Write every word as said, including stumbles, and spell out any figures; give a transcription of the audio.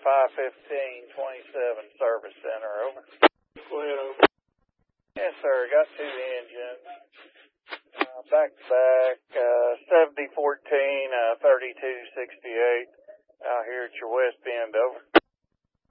five fifteen twenty-seven Service Center, over. Go ahead, over. Yes, sir. Got two engines. Uh, back to back, uh, seventy fourteen, uh, thirty-two sixty-eight out here at your West Bend, over.